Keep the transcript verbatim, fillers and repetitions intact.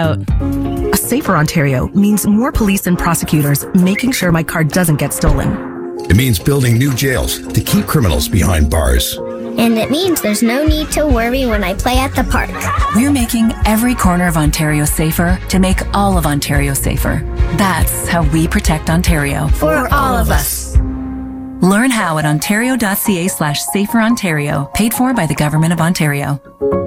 A safer Ontario means more police and prosecutors making sure my car doesn't get stolen. It means building new jails to keep criminals behind bars. And it means there's no need to worry when I play at the park. We're making every corner of Ontario safer to make all of Ontario safer. That's how we protect Ontario. For all of us. Learn how at ontario.ca slash safer Ontario, paid for by the Government of Ontario.